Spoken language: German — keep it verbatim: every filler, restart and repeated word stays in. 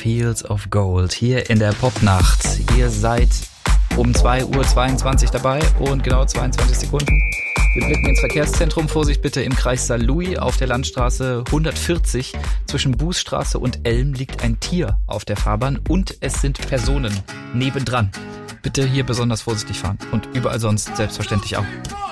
Fields of Gold hier in der Popnacht. Ihr seid um zwei Uhr zweiundzwanzig dabei und genau zweiundzwanzig Sekunden. Wir blicken ins Verkehrszentrum. Vorsicht bitte im Kreis Saarlouis auf der Landstraße hundertvierzig. Zwischen Bußstraße und Elm liegt ein Tier auf der Fahrbahn und es sind Personen nebendran. Bitte hier besonders vorsichtig fahren und überall sonst selbstverständlich auch.